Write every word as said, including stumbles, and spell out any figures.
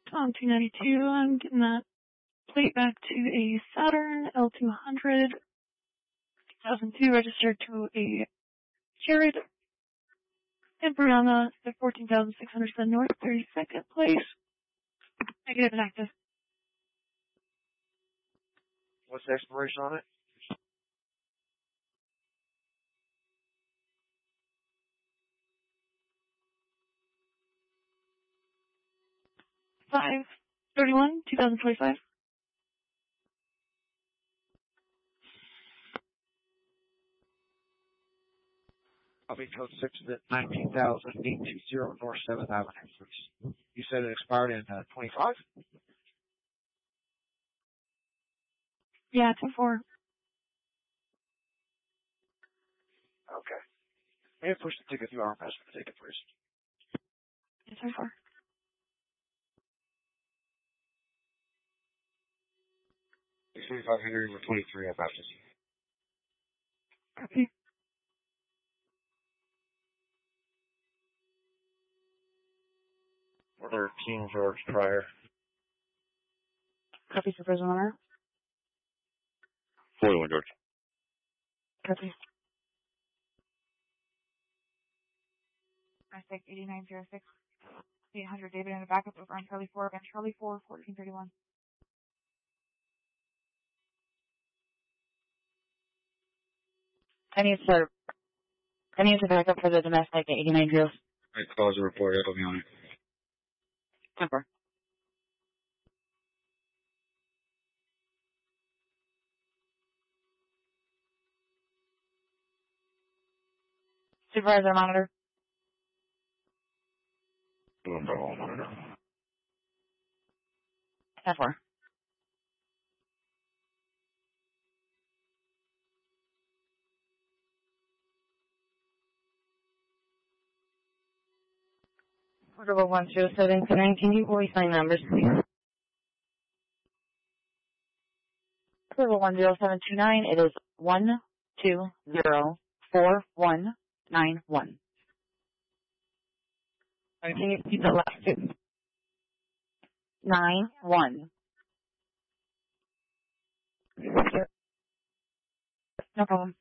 Tom two ninety-two, I'm getting that plate back to a Saturn L two hundred, two thousand two, registered to a Jared in Brianna, the fourteen thousand six hundred seven North, thirty-second place. Negative and active. What's the expiration on it? five thirty-one, two thousand twenty-five. Copy code six nineteen thousand eight two zero North seventh Avenue. You said it expired in uh, twenty-five? Yeah, two four. Okay. Maybe push the ticket through our pass for the ticket first. Yeah, two four. twenty-five hundred or twenty-three, I about to see. Copy. Order King George Pryor. Copy, Supervisor Owner. forty-one, George. Copy. Domestic eighty-nine oh six, eight hundred David in the backup over on Charlie four, and Charlie four, fourteen thirty-one. I need to, I need to back up for the domestic at eighty-nine oh. Alright, cause a report, it'll be on it. Temper. Supervisor Monitor. ten four. Order one zero seven two nine, can you voice my numbers, please? Order one zero seven two nine, it is one two zero four one nine one. Can you repeat the last two? Nine one. No problem.